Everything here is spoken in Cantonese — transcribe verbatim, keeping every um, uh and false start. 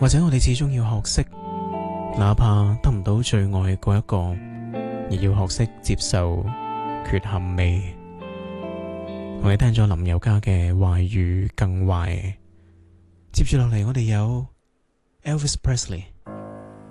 或者我哋始終要學識，哪怕得唔到最愛嗰一個，亦要學識接受缺陷美。我哋聽咗林宥嘉嘅壞與更壞，接住落嚟我哋有 Elvis Presley。